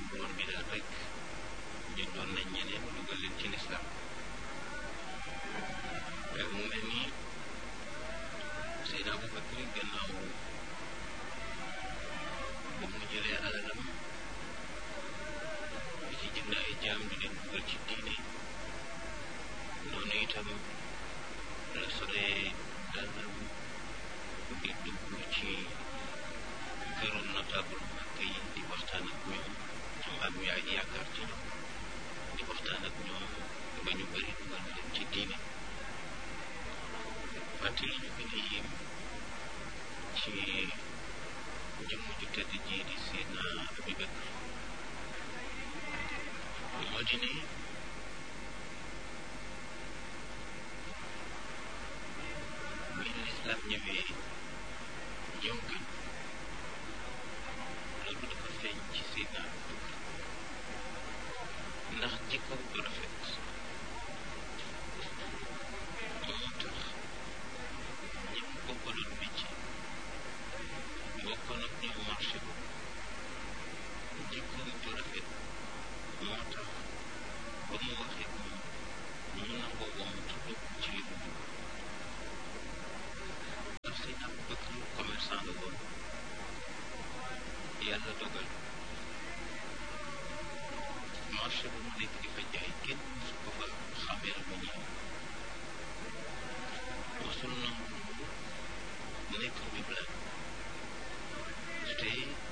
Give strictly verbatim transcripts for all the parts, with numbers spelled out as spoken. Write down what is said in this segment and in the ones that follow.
woon bi daal rek jëndoon nañ ñeneen dugal leen ci lislaam mu mel ni Seydina Abubakar gannaaw ba mu jëlee alalam di ci jënd ay jaam di leen dugal ci diine noonu itam la solee dalam di dugg ci këru notable Makka yi di waxtaan ak ñoom ñoom am ñu ay yaakaar ci ñoom di waxtaan ak ñoom ba ñu bëri dugal leen ci diine wante li ñu gën a yéem ci jëmm ju tedd ji di Seydina Abubakar moo di ne bi lislaam ñëwee ñëw gën loolu dafa feeñ ci Seydina Abubakar ndax jikkoom bu rafet moo tax ñi mu bokkaloon métier bokkoon ak ñoom marché bu jikkoom bu rafet moo tax ba mu waxee moom mu nangoo wom tudd ci li mu dugg ndax Seydina Abubakar commerçant la woon yàlla dogal marché bu mu nekk di fa jaay kenn musu ko fa xameel mu ñëw mosul nangu nekk njublaan te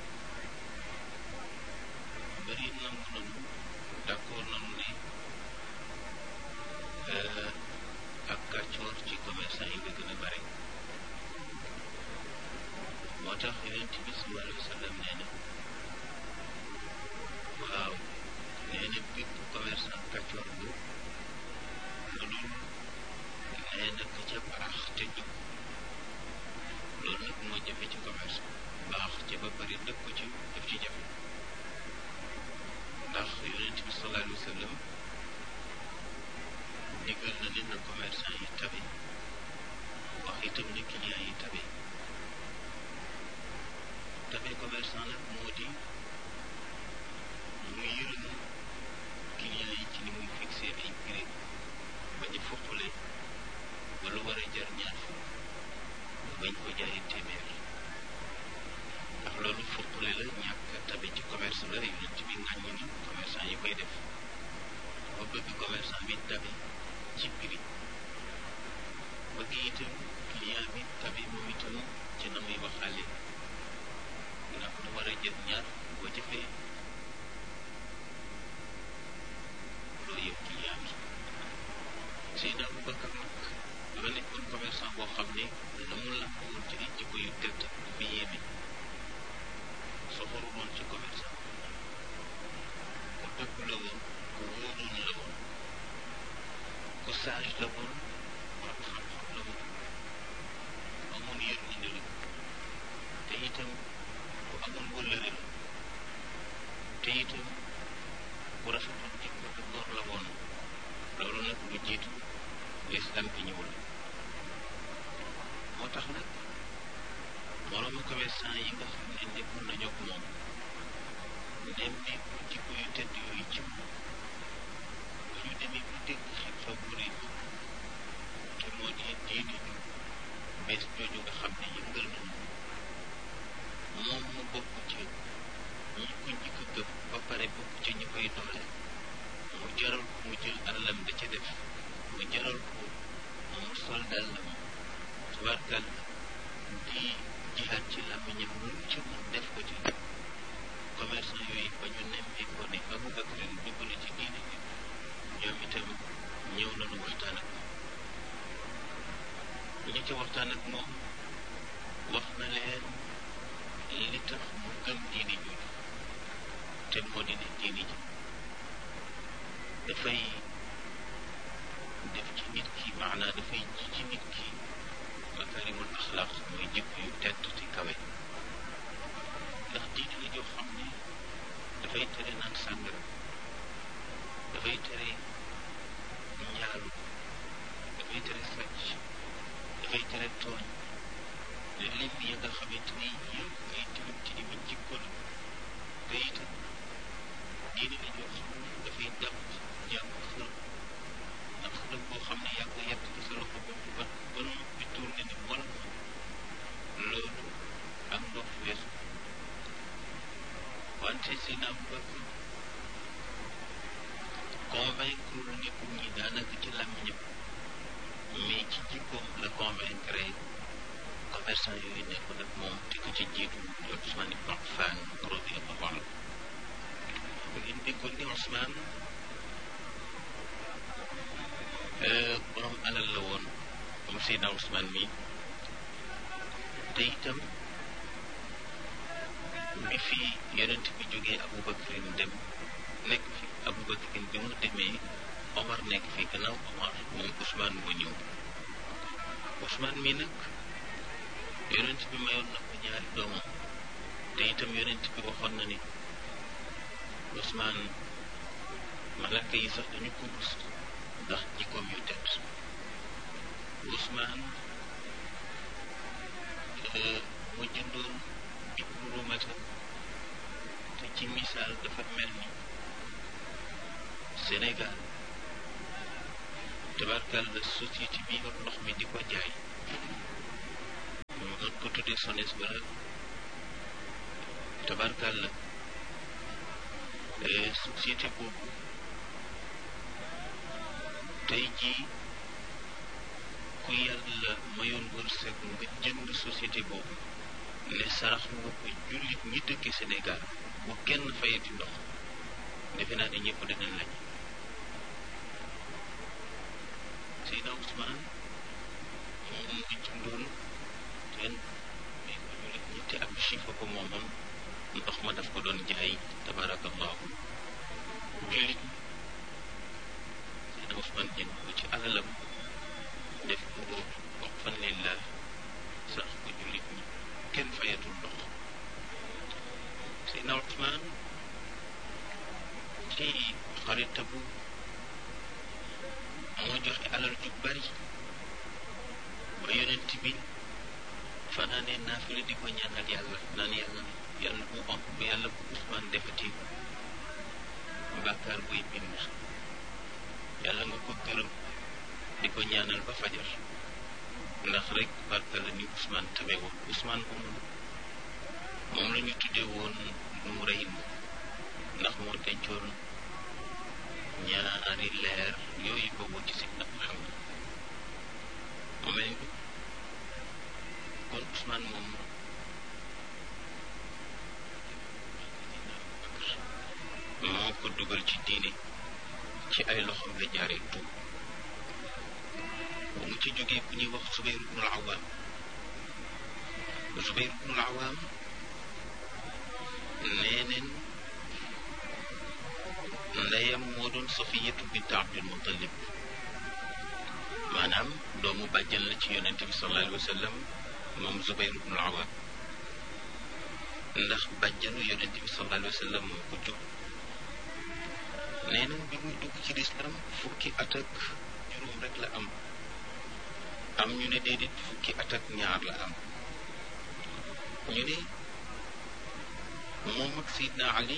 bëri nangu nanu d'accord nanu ne ak kàccoor ci commerçant yi nga gën a bare moo tax yonent bi sallallahu alayhi wa sallam nee na waaw nee na bépp commerçant kàccoor bu lu dul nee na ka ca baax te jub loolu nag moo jafe ci commerce baax ca ba bari dëkk ko ci daf ci jafe ndax yonent bi sallallahu alayhi wa sallam digal na ne na commerçant yi tabe wax itam ne client yi tabe tabe commerçant nag moo di mu yërëm client yi ci ni muy fixé ay prix ba ñu foppale ba lu war a jar ñaar fukk bañ ko jaayee téeméer ndax loolu foppale la ñàkk tabe ci commerce la yonent bi ŋàññi na commerçant yi koy def ba bëgg commerçant bi tabe ci prix bëgg itam client bi tabe moom itam ci na muy waxaale ndax lu war a jël ñaar boo jëfee loo yëpp client bi Seydina Abubakar nag dafa nekkoon commerçant boo xam ne la mu làmb woon ci ay jikko yu tedd dafa yéeme soxoru woon ci commerçant ku dëgg la woon ku wóoroon la woon ku sage la woon borom xam-xam la woon amoon yërmande la te itam ku amoon wëllëre la te itam ku rafetoon jikko te góor la woon loolu nag lu jiitu l'islam bi ñëwul moo tax nag moroomu commerçant yi nga xam ne nekkoon nañu ak moom dem bi ku jikko yu tedd yooyu ci moom bu ñu demee bu dégg xiifa bu rëy te moo di diine ju bees jooju nga xam ne yëngal na moom mu bokk ci ñi ko njëkk a gëm ba pare bokk ci ñi koy doole mu jaral ko mu jël alalam da ca def mu jaral ko mu sol dàllam tubaarkal di jihaat ci làmmiñam lu ci mu def ko ci commerçant yooyu ba ñu nemmee ko ne Abubakar dugg na ci diine bi ñoom itam ñëw nañu waxtaan ak moom bu ñu ci waxtaan ak moom wax na leen li tax mu gëm diine jooju te moo di ne diine ji dafay def ci nit ki maanaa dafay ji ci nit ki makarimul axlaaq mooy jikko yu tedd te kawe ndax diine la joo xam ne dafay tere naan sàngara dafay tere njaalu dafay tere sàcc dafay tere tooñ te lim ya nga xamante ni yëpp ay tilim tilimi jikko la te itam Seydina Abubakar convaincre nit ñi daanaka ci làmmiñam mais ci jikkoom la convaincre commerçant yooyu nekkoon ak moom te ko ci jiitu Ousmane ibn Affan radiyallahu anhu ngeen déggoon ni Ousmane borom alal la woon moom Seydina Ousmane mi te itam bi fi yonent bi jógee Aboubacarin dem nekk fi Aboubacarin bi mu demee Omar nekk fi gannaaw Omar moom Ousmane moo ñëw Ousmane mi nag yonent bi mayoon na ko ñaari doomam te itam yonent bi waxoon na ni Ousmane malaka yi sax dañu ko rus ndax jikkoom yu tedd Ousmane mu jëndoon Ibnu Rumata te ci misaal dafa mel ni Sénégal tabarkal la société bi yor ndox mi di ko jaay ñu doon ko tuddee SONES wala tabarkal la société boobu tey jii ku yàlla mayoon wërsëg nga jënd société boobu ne sarax nga ko jullit ñi dëkk Sénégal bu kenn fayati ndox defe naa ne ñëpp dinañ lañ Seydina Ousmane moom mu ngi jëndoon teen may ko jullit ñi te ab chifa ko moomoon ndox ma daf ko doon jaay tabarakallahu jullit ñi Seydina Ousmane jënd ko ci alalam def ko wax fan lillah sax ko jullit ñi kenn fayatul ndox Seydina Ousmane ci xaritabu moo joxe alal ju bari ba yonent bi fanaanee naafila di ko ñaanal yàlla naan yàlla yàlla bu am bu yàlla bu Ousmane defati bàkkaar buy bind yàlla nga ko gërëm di ko ñaanal ba fajar ndax rek barka la ni Ousmane tabe woon Ousmane moom moom la ñu tuddee woon nu rëy ndax moo dencoon ñaari leer yooyu boobu ci Seydina Muhammad mu mel ni kon Ousmane moom moo ko dugal ci diine ci ay loxoom la jaaree tuub ba mu ci jógee ku ñuy wax Zubayr ibnul Awaam Zubayr ibnul Awaam nee neen ndeyam moo doon Safiyatu bint Abdul Muttalib maanaam doomu bàjjan la ci yonent bi sallallahu alayhi wa sallam moom Zubayr ibnul Awaam ndax bàjjanu yonent bi sallallahu alayhi wa sallam moo ko jóg nee nañ bi muy dugg ci lislaam fukki at ak juróom rek la am am ñu ne déedéet fukki at ak ñaar la am ñu ne moom ak Seydina Ali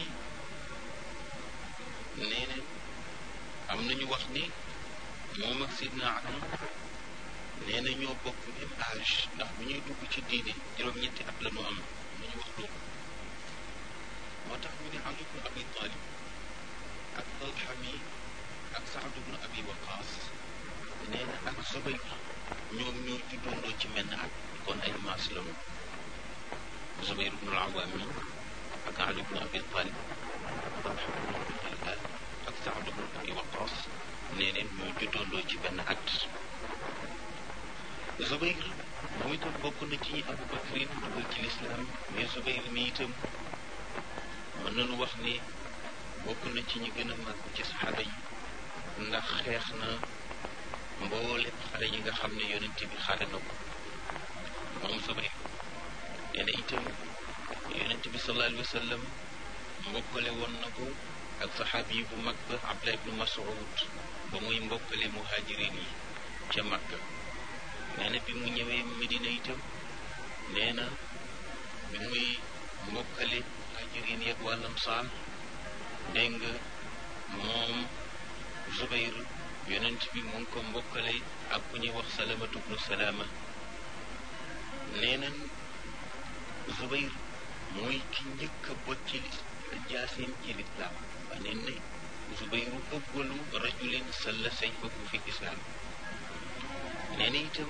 nee na am nañu wax ni moom ak Seydina Ali nee na ñoo bokk même âge ndax bu ñuy dugg ci diine juróom-ñetti at la ñu am nañu wax loolu moo tax ñu ne Ali ibn Abi Talib ak Talha mi ak Saad ibn Abi Waqaas nee na ak Zubayr ñoom ñoo juddoondoo ci menn at kon ay maas la ñu Zubayr ibn al-Awaam mi ak Ali ibn Abi Talib Talha ak Saad ibn Abi Waqaas nee neen ñoo juddoondoo ci benn at Zubayr moom itam bokk na ci Abu Bakrin dugal ci lislaam mais Zubayr mi itam mën nañu wax ni bokk na ci ñi gën a màgg ci saxaaba yi ndax xeex na mboolem xare yi nga xam ne yonent bi xare na ko moom Zubayr nee na itam yonent bi sallallahu alayhi wa sallam mbokkale woon na ko ak saxaabi yi bu mag ba Abdullah ibnu Mas'ud ba muy mbokkale muhajirin yi ca Makka nee na bi mu ñëwee Medina itam nee na bi muy mbokkale muhajirin yeeg wàllam saal dégg nga moom Zubayr yonent bi mu ngi ko mbokkale ak ku ñuy wax Salamatu bnu Salaama nee nañ Zubayr mooy ki njëkk a bot ci jaaseem ci lislaam wane ne Zubayru awwalu rajulin salla sayfahu fi lislaam nee na itam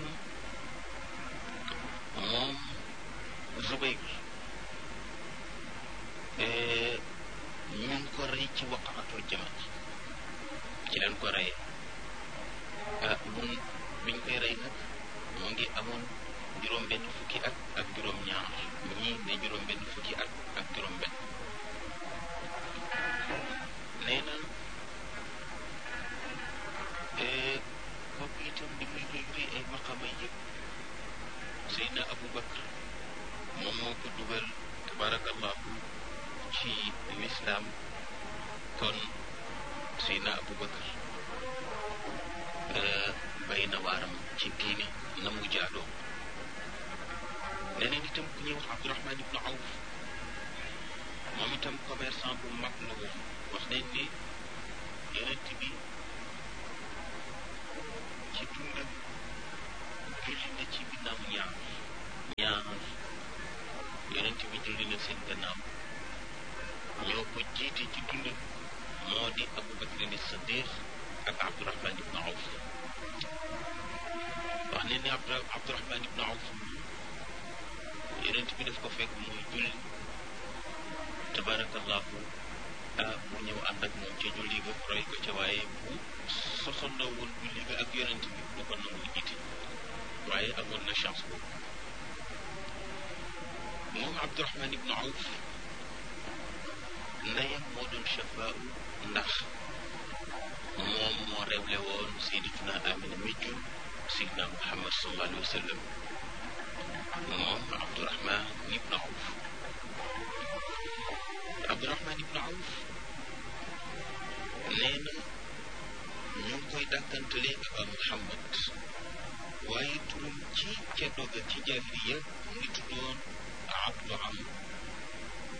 moom Zubayr ñu ngi ko rey ci waqaatul Jamal ci leen ko reyee ah mun biñ koy rey nag moo ngi amoon juróom benn fukki at ak juróom ñaar ñii ne juróom benn fukki at ak juróom benn nee na kooku itam di muy rëy rëy ay maqaama yëpp Seydina Abu Bakr moom moo ko dugal tabarakallahu ci lislaam kon Seydina Abu Bakr bay na waaram ci diine na mu jaadoo leneen itam ku ñuy wax Abdurahman ibnu Awf moom itam commerçant bu mag la woon wax nañ ne yonent bi ci dundam julli na ci ginnaaw ñaar ñaar yonent bi julli na seen gannaaw ñoo ko jiite ci dundam moo di Abu Bakrin Siddiq ak Abdurahman ibnu Awf wax nañ ne Abdurahman ibnu Awf yonent bi daf ko fekk muy julli tabarakallahu ah mu ñëw ànd ak moom ca julli ga roy ko ca waaye bu sosondoo woon julli ga ak yonent bi du ko nangu jiite waaye amoon na chance boobu moom Abdurahman ibnu Awf ndeyam moo doon Shafaa ndax moom moo rewle woon Sayyidatuna Amina mi jur Sayyidina Muhammad sallallahu alayhi wa sallam moom Abdurahman ibnu Awf Abdurahman ibnu Awf nee na ñu ngi koy dàkkantale Aba Muhammad waaye turam ci ca doga ci jaahiliya mu ngi tuddoon Abdu Am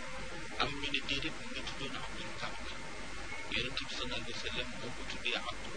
am ñu ne déedéet mu ngi tuddoon Abdul Kaaba yonent bi sallallahu alayhi wa sallam moo ko tuddee Abdu